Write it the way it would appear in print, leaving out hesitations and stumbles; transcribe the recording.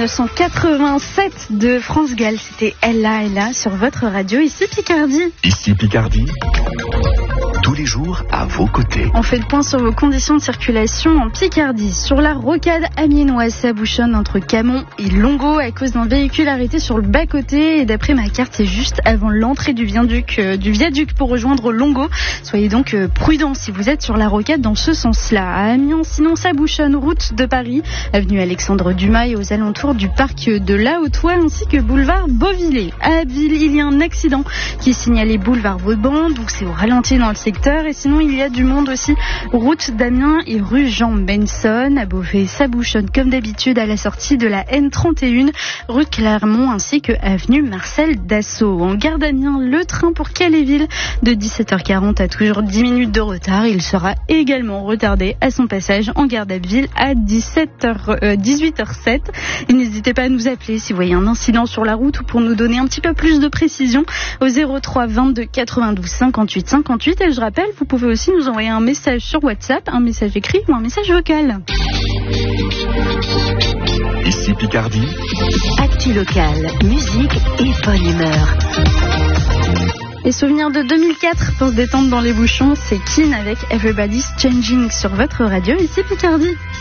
1987 de France Gall. C'était Ella sur votre radio, ici Picardie. Ici Picardie, tous les jours à vos côtés. On fait le point sur vos conditions de circulation en Picardie. Sur la rocade amiénoise, ça bouchonne entre Camon et Longo à cause d'un véhicule arrêté sur le bas-côté. Et d'après ma carte, c'est juste avant l'entrée du viaduc pour rejoindre Longo. Soyez donc prudents si vous êtes sur la rocade dans ce sens-là. À Amiens, sinon ça bouchonne route de Paris, avenue Alexandre Dumas et aux alentours du parc de la Haute-Oie ainsi que boulevard Beauvillé. À Abbeville, il y a un accident qui est signalé boulevard Vauban, donc c'est au ralenti dans le secteur. Et sinon, il y a du monde aussi route d'Amiens et rue Jean Benson. À Beauvais, ça bouchonne comme d'habitude à la sortie de la N31, rue Clermont ainsi que avenue Marcel Dassault. En gare d'Amiens, le train pour Calais-Ville de 17h40 a toujours 10 minutes de retard. Il sera également retardé à son passage en gare d'Abbeville à 18h07. Et n'hésitez pas à nous appeler si vous voyez un incident sur la route ou pour nous donner un petit peu plus de précision au 03 22 92 58 58. Et je rappelle, vous pouvez aussi nous envoyer un message sur WhatsApp, un message écrit ou un message vocal. Ici Picardie. Actu locale, musique et bonne humeur. Les souvenirs de 2004 pour se détendre dans les bouchons, c'est Keane avec Everybody's Changing sur votre radio, ici Picardie.